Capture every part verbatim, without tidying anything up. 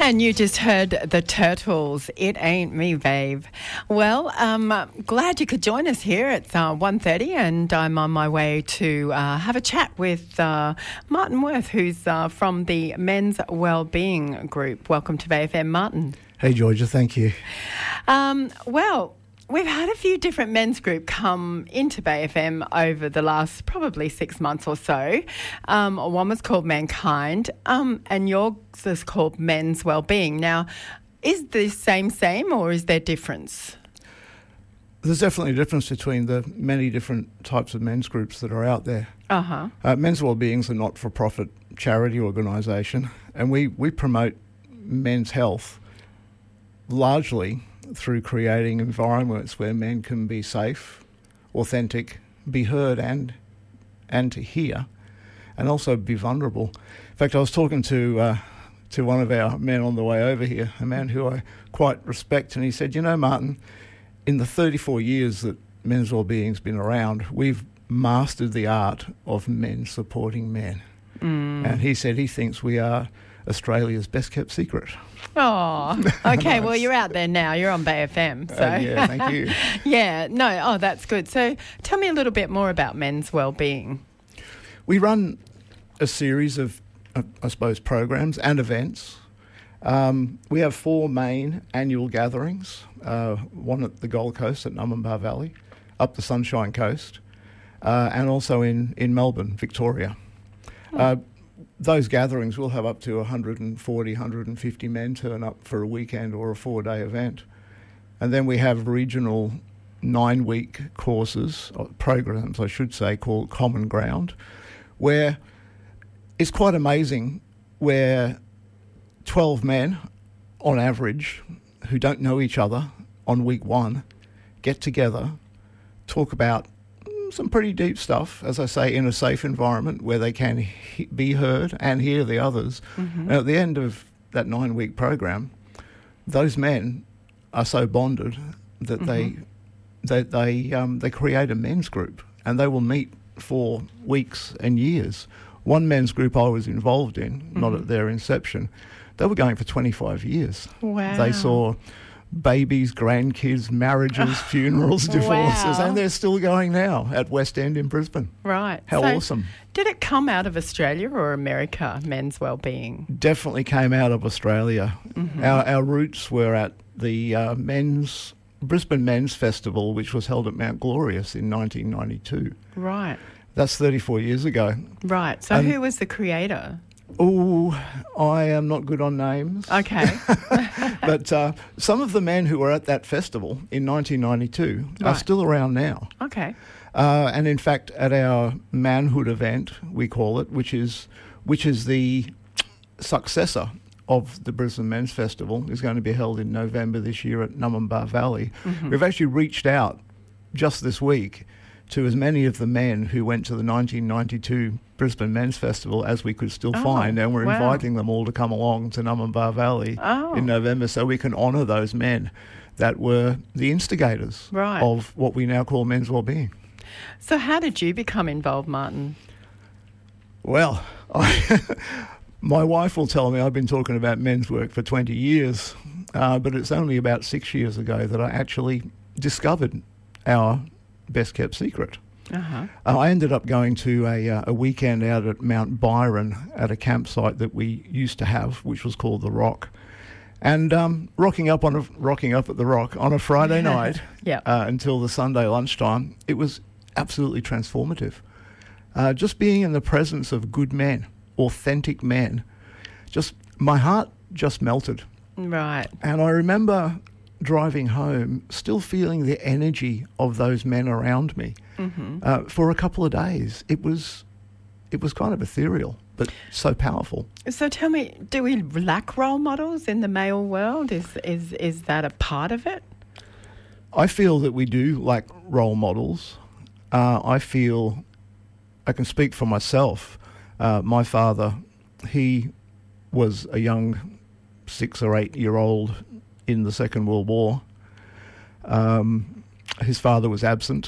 And you just heard the Turtles, It Ain't Me, Babe. Well, um, glad you could join us here. It's uh, one thirty and I'm on my way to uh, have a chat with uh, Martin Worth, who's uh, from the Men's Wellbeing Group. Welcome to Bay F M, Martin. Hey, Georgia, thank you. Um, well... We've had a few different men's group come into Bay F M over the last probably six months or so. Um, one was called Mankind, um, and yours is called Men's Wellbeing. Now, is this same, same, or is there difference? There's definitely a difference between the many different types of men's groups that are out there. Uh-huh. Uh, Men's Wellbeing is a not-for-profit charity organisation, and we, we promote men's health largely through creating environments where men can be safe, authentic, be heard and and to hear, and also be vulnerable. In fact, I was talking to uh, to one of our men on the way over here, a man who I quite respect, and he said, you know, Martin, in the thirty-four years that Men's Wellbeing's been around, we've mastered the art of men supporting men. Mm. And he said he thinks we are Australia's best-kept secret. Oh, okay. Well, you're out there now. You're on Bay F M. So. Uh, yeah, thank you. yeah, no, oh, that's good. So tell me a little bit more about Men's Wellbeing. We run a series of, uh, I suppose, programs and events. Um, we have four main annual gatherings, uh, one at the Gold Coast at Numinbah Valley, up the Sunshine Coast, uh, and also in, in Melbourne, Victoria. Hmm. Uh, Those gatherings will have up to one hundred forty, one hundred fifty men turn up for a weekend or a four-day event. And then we have regional nine-week courses, or programs, I should say, called Common Ground, where it's quite amazing, where twelve men, on average, who don't know each other on week one, get together, talk about some pretty deep stuff, as I say, in a safe environment where they can he- be heard and hear the others. Mm-hmm. And at the end of that nine-week program, those men are so bonded that mm-hmm. they that they um, they create a men's group, and they will meet for weeks and years. One men's group I was involved in, mm-hmm. not at their inception, they were going for twenty-five years. Wow. They saw babies, grandkids, marriages, funerals, divorces, wow. and they're still going now at West End in Brisbane. Right. How so awesome. Did it come out of Australia or America, Men's Wellbeing? Definitely came out of Australia. Mm-hmm. Our, our roots were at the uh, men's Brisbane Men's Festival, which was held at Mount Glorious in nineteen ninety-two. Right. That's thirty-four years ago. Right. So um, who was the creator? Oh, I am not good on names. Okay. But uh, some of the men who were at that festival in nineteen ninety-two right. are still around now. Okay. Uh, and in fact, at our manhood event, we call it, which is which is the successor of the Brisbane Men's Festival, is going to be held in November this year at Numinbah Valley. Mm-hmm. We've actually reached out just this week to as many of the men who went to the nineteen ninety-two Brisbane Men's Festival as we could still oh, find, and we're wow. inviting them all to come along to Numinbah Valley oh. in November so we can honour those men that were the instigators right. of what we now call Men's Wellbeing. So how did you become involved, Martin? Well, I, my wife will tell me I've been talking about men's work for twenty years, uh, but it's only about six years ago that I actually discovered our best-kept secret. Uh-huh. Uh, I ended up going to a, uh, a weekend out at Mount Byron at a campsite that we used to have, which was called The Rock. And um, rocking up on a, rocking up at The Rock on a Friday night yep. uh, until the Sunday lunchtime, it was absolutely transformative. Uh, just being in the presence of good men, authentic men, just my heart just melted. Right. And I remember driving home still feeling the energy of those men around me mm-hmm. uh, for a couple of days. It was it was kind of ethereal, but so powerful. So tell me, do we lack role models in the male world? Is is is that a part of it? I feel that we do lack role models. Uh, I feel, I can speak for myself. Uh, my father, he was a young six or eight year old in the Second World War. Um, his father was absent.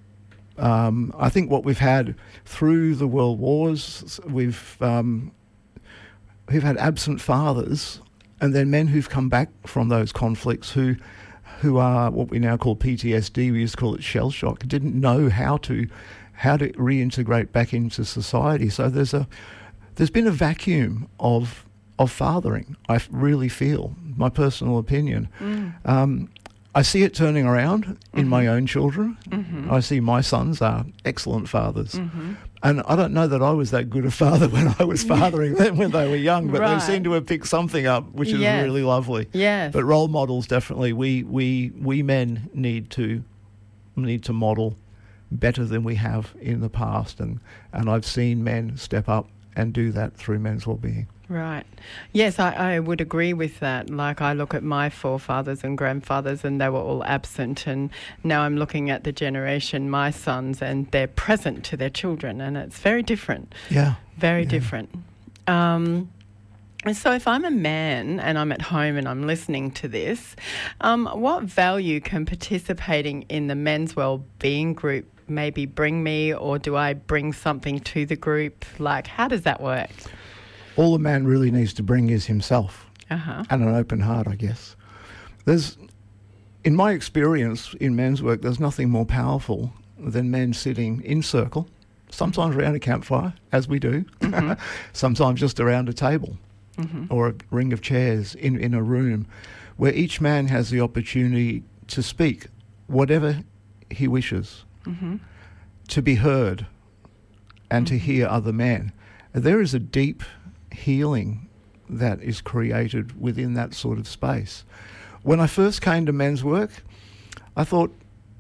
Um, I think what we've had through the World Wars, we've um, we've had absent fathers and then men who've come back from those conflicts who who are what we now call P T S D, we used to call it shell shock, didn't know how to how to reintegrate back into society. So there's a there's been a vacuum of of fathering, I really feel, my personal opinion. Mm. Um, I see it turning around in Mm-hmm. my own children. Mm-hmm. I see my sons are excellent fathers. Mm-hmm. And I don't know that I was that good a father when I was fathering them when they were young, but Right. they seem to have picked something up, which is Yes. really lovely. Yes. But role models, definitely, we, we, we men need to need to model better than we have in the past. And, and I've seen men step up and do that through men's wellbeing. Right. Yes, I, I would agree with that. Like, I look at my forefathers and grandfathers and they were all absent, and now I'm looking at the generation, my sons, and they're present to their children, and it's very different. Yeah. Very Yeah. different. Um, and so if I'm a man and I'm at home and I'm listening to this, um, what value can participating in the men's wellbeing group maybe bring me, or do I bring something to the group? Like, how does that work? All a man really needs to bring is himself Uh-huh. and an open heart, I guess. There's, in my experience in men's work, there's nothing more powerful than men sitting in circle, sometimes around a campfire, as we do, Mm-hmm. sometimes just around a table Mm-hmm. or a ring of chairs in, in a room, where each man has the opportunity to speak whatever he wishes, Mm-hmm. to be heard and to hear other men. There is a deep healing that is created within that sort of space. When I first came to men's work, I thought,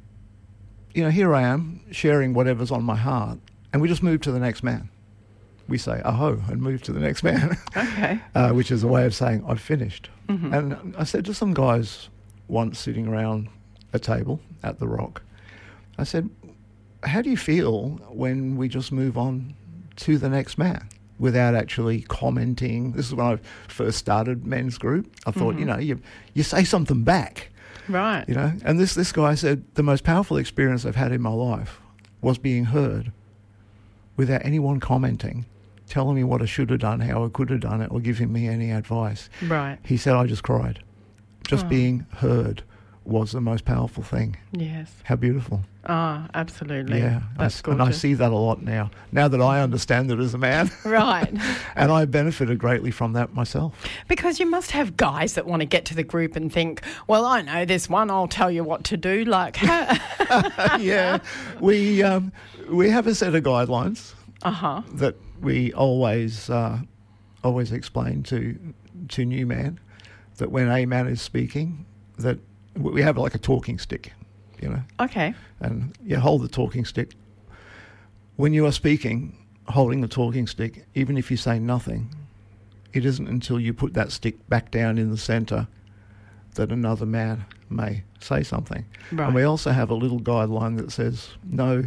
you know, here I am sharing whatever's on my heart, and we just move to the next man. We say, aho, and move to the next man, Okay. uh, which is a way of saying, I've finished. Mm-hmm. And I said to some guys once sitting around a table at the Rock, I said, how do you feel when we just move on to the next man without actually commenting? This is when I first started men's group. I thought, Mm-hmm. you know, you you say something back, Right. you know. And this, this guy said, the most powerful experience I've had in my life was being heard without anyone commenting, telling me what I should have done, how I could have done it, or giving me any advice. Right. He said, I just cried. Just Oh. being heard was the most powerful thing. Yes. How beautiful. Ah, absolutely. Yeah, That's I, and I gorgeous. see that a lot now, now that I understand it as a man. Right. And I benefited greatly from that myself. Because you must have guys that want to get to the group and think, well, I know this one, I'll tell you what to do. Like, how? Yeah, we, um, we have a set of guidelines Uh-huh. that we always, uh, always explain to, to new men, that when a man is speaking, that we have like a talking stick, you know. Okay. And you hold the talking stick. When you are speaking, holding the talking stick, even if you say nothing, it isn't until you put that stick back down in the centre that another man may say something. Right. And we also have a little guideline that says no,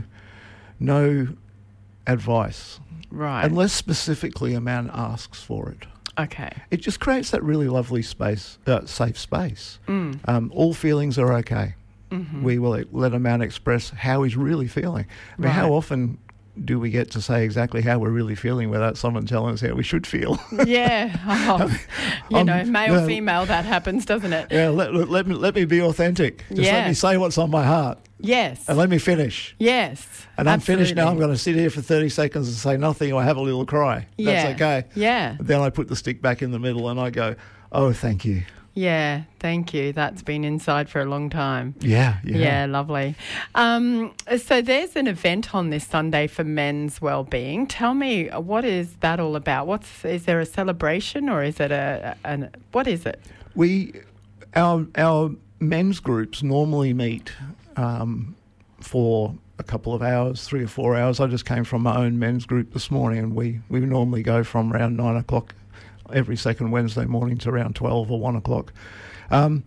no advice, Right. unless specifically a man asks for it. Okay. It just creates that really lovely space, uh, safe space. Mm. Um, all feelings are okay. Mm-hmm. We will let a man express how he's really feeling. I mean, how Right. often do we get to say exactly how we're really feeling without someone telling us how we should feel? Yeah. Oh, you Um, know, male, no. female, that happens, doesn't it? Yeah, let, let, let me let me be authentic. Just let me Yes. say what's on my heart Yes. and let me finish. Yes. And I'm finished now. I'm absolutely. going to sit here for thirty seconds and say nothing, or have a little cry. Yeah. That's okay. Yeah. Then I put the stick back in the middle and I go, oh, thank you. Yeah. Thank you. That's been inside for a long time. Yeah, yeah. Yeah, lovely. Um, so there's an event on this Sunday for men's wellbeing. Tell me, what is that all about? What's is there a celebration, or is it a an what is it? We, our our men's groups normally meet um, for a couple of hours, three or four hours. I just came from my own men's group this morning, and we, we normally go from around nine o'clock every second Wednesday morning to around twelve or one o'clock. Um,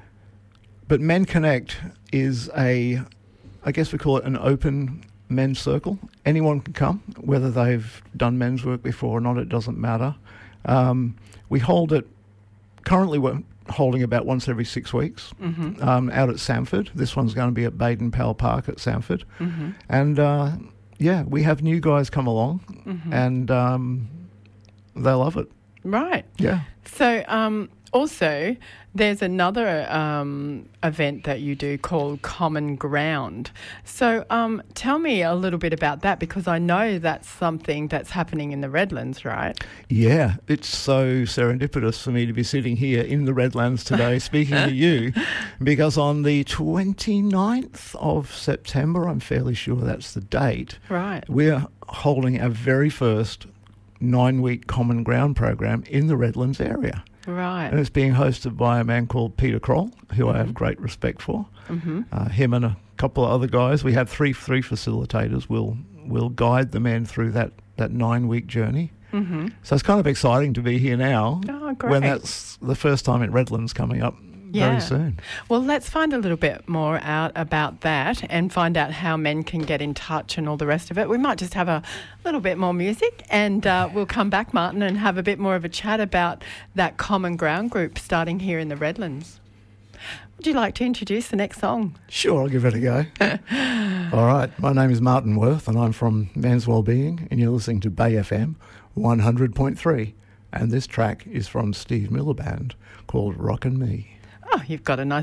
but Men Connect is a, I guess we call it an open men's circle. Anyone can come, whether they've done men's work before or not, it doesn't matter. Um, we hold it, currently we're holding about once every six weeks Mm-hmm. um, out at Samford. This one's going to be at Baden Powell Park at Samford. Mm-hmm. And uh, yeah, we have new guys come along Mm-hmm. and um, they love it. Right. Yeah. So um, Also, there's another um, event that you do called Common Ground. So um, tell me a little bit about that, because I know that's something that's happening in the Redlands, right? Yeah, it's so serendipitous for me to be sitting here in the Redlands today speaking to you, because on the twenty-ninth of September, I'm fairly sure that's the date, Right. we're holding our very first nine-week Common Ground program in the Redlands area. Right. And it's being hosted by a man called Peter Kroll, who mm-hmm. I have great respect for. Mm-hmm. Uh, him and a couple of other guys. We have three three facilitators. Will will guide the men through that, that nine-week journey. Mm-hmm. So it's kind of exciting to be here now. Oh, great. When that's the first time at Redlands coming up Yeah. very soon. Well, let's find a little bit more out about that and find out how men can get in touch and all the rest of it. We might just have a little bit more music and uh, we'll come back, Martin, and have a bit more of a chat about that Common Ground group starting here in the Redlands. Would you like to introduce the next song? Sure, I'll give it a go. All right, my name is Martin Worth and I'm from Men's Wellbeing, and you're listening to Bay F M one hundred point three, and this track is from Steve Miller Band called Rockin' Me. Oh, you've got a nice